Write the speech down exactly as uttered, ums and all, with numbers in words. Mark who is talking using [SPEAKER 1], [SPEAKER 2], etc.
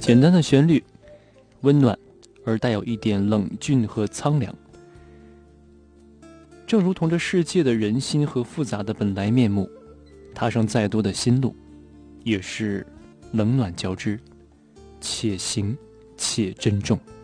[SPEAKER 1] 简单的旋律，温暖而带有一点冷峻和苍凉，正如同这世界的人心和复杂的本来面目，踏上再多的心路，也是冷暖交织，且行且珍重。